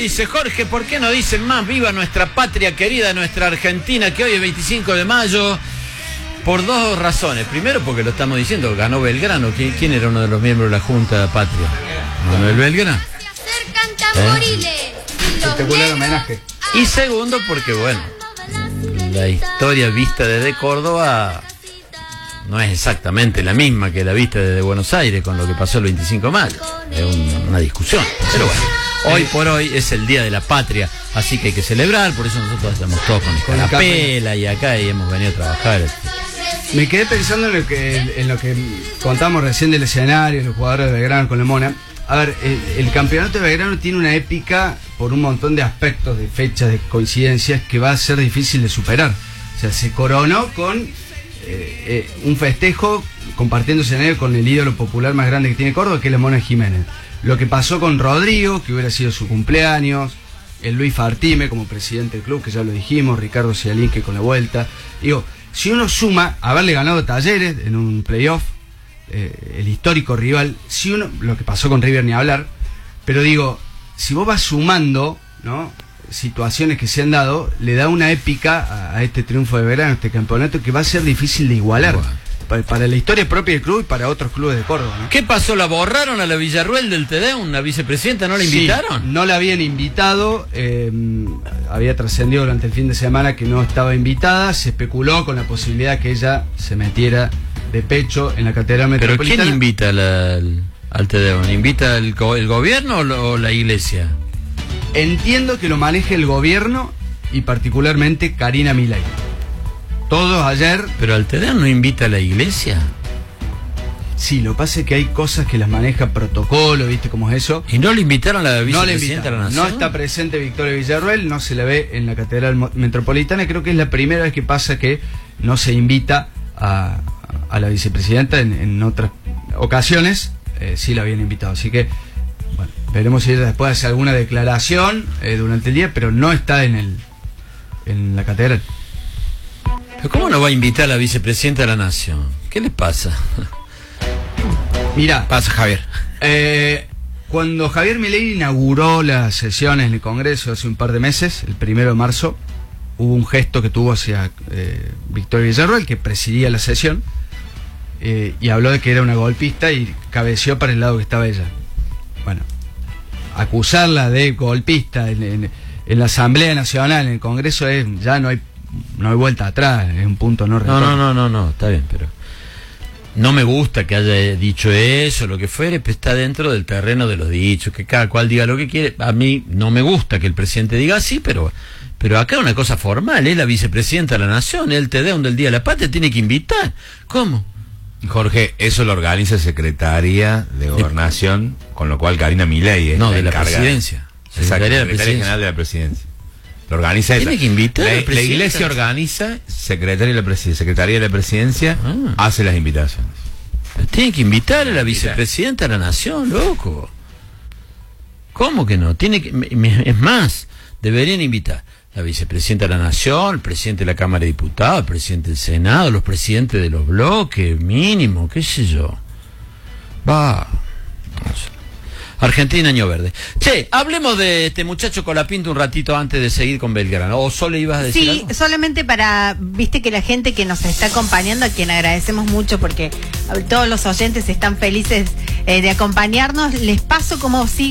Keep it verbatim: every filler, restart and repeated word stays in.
dice Jorge, ¿por qué no dicen más viva nuestra patria querida, nuestra Argentina, que hoy es veinticinco de mayo? Por dos razones. Primero, porque lo estamos diciendo, ganó Belgrano. ¿Quién, quién era uno de los miembros de la Junta Patria? ¿Manuel Belgrano? Se acercan tamboriles. ¿Eh? Espectacular homenaje. Y segundo, porque bueno, la historia vista desde Córdoba no es exactamente la misma que la vista desde Buenos Aires con lo que pasó el veinticinco de mayo. Es un, una discusión. Pero bueno, hoy por hoy es el Día de la Patria, así que hay que celebrar. Por eso nosotros estamos todos con escarapela y acá y hemos venido a trabajar. Me quedé pensando en lo que en lo que contamos recién del escenario, los jugadores de Belgrano con la Mona. A ver, el, el campeonato de Belgrano tiene una épica por un montón de aspectos, de fechas, de coincidencias, que va a ser difícil de superar. O sea, se coronó con eh, eh, un festejo compartiendo escenario con el ídolo popular más grande que tiene Córdoba, que es la Mona Jiménez. Lo que pasó con Rodrigo, que hubiera sido su cumpleaños, el Luis Fartime como presidente del club, que ya lo dijimos, Ricardo Cialinque con la vuelta. Digo, si uno suma haberle ganado Talleres en un playoff, eh, el histórico rival, si uno, lo que pasó con River ni hablar, pero digo, si vos vas sumando, ¿no?, situaciones que se han dado, le da una épica a, a este triunfo de Belgrano, a este campeonato, que va a ser difícil de igualar. Bueno. Para, para la historia propia del club y para otros clubes de Córdoba, ¿no? ¿Qué pasó? ¿La borraron a la Villarruel del T D? ¿Una vicepresidenta? ¿No la invitaron? Sí, no la habían invitado, eh, había trascendido durante el fin de semana que no estaba invitada, se especuló con la posibilidad que ella se metiera de pecho en la Catedral Metropolitana. ¿Pero quién invita la, al, al T D? ¿Invita el, el gobierno o, lo, o la iglesia? Entiendo que lo maneja el gobierno y particularmente Karina Milei. Todos ayer... ¿Pero al T D no invita a la iglesia? Sí, lo que pasa es que hay cosas que las maneja protocolo, ¿viste cómo es eso? ¿Y no le invitaron a la vicepresidenta vicepresidenta de la Nación? No está presente Victoria Villarruel, no se la ve en la Catedral Metropolitana. Creo que es la primera vez que pasa que no se invita a, a la vicepresidenta. En, en otras ocasiones eh, sí la habían invitado. Así que, bueno, veremos si ella después hace alguna declaración eh, durante el día, pero no está en, el, en la Catedral. ¿Pero cómo no va a invitar a la vicepresidenta de la Nación? ¿Qué les pasa? Mira, pasa Javier. Eh, cuando Javier Milei inauguró las sesiones en el Congreso hace un par de meses, el primero de marzo, hubo un gesto que tuvo hacia eh, Victoria Villarruel, que presidía la sesión, eh, y habló de que era una golpista y cabeció para el lado que estaba ella. Bueno, acusarla de golpista en, en, en la Asamblea Nacional, en el Congreso, es, ya no hay no hay vuelta atrás, es un punto no retorno. No, no, no, no, no, está bien, pero no me gusta que haya dicho eso, lo que fuere, pero está dentro del terreno de los dichos, que cada cual diga lo que quiere. A mí no me gusta que el presidente diga así, pero pero acá es una cosa formal, es la vicepresidenta de la Nación, el T D del Día de la Patria, tiene que invitar. ¿Cómo? Jorge, eso lo organiza Secretaría de Gobernación, de... con lo cual Karina Milei es no, la de la encargada. Presidencia. Secretaría, de la Secretaría General de la Presidencia. Lo organiza Tiene esa. que invitar la, a la, la iglesia organiza, Secretaría de la, Presidencia, Secretaría de la Presidencia ah. hace las invitaciones. Pero tiene que invitar a la vicepresidenta de la Nación, loco. ¿Cómo que no? Tiene que, es más, deberían invitar la vicepresidenta de la Nación, el presidente de la Cámara de Diputados, el presidente del Senado, los presidentes de los bloques, mínimo, qué sé yo. Va. No sé. Argentina, año verde. Che, hablemos de este muchacho Colapinto un ratito antes de seguir con Belgrano. ¿O solo ibas a decir Sí, algo? solamente para, viste que la gente que nos está acompañando, a quien agradecemos mucho porque todos los oyentes están felices eh, de acompañarnos, les paso como si